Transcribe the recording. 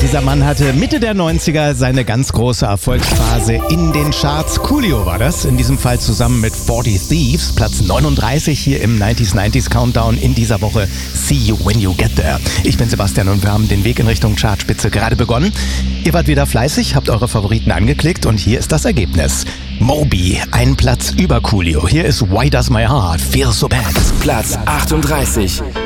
Dieser Mann hatte Mitte der 90er seine ganz große Erfolgsphase in den Charts. Coolio war das, in diesem Fall zusammen mit 40 Thieves, Platz 39 hier im 90s Countdown in dieser Woche. See you when you get there. Ich bin Sebastian und wir haben den Weg in Richtung Chartspitze gerade begonnen. Ihr wart wieder fleißig, habt eure Favoriten angeklickt und hier ist das Ergebnis. Moby, ein Platz über Coolio. Hier ist Why Does My Heart Feel So Bad? Platz 38.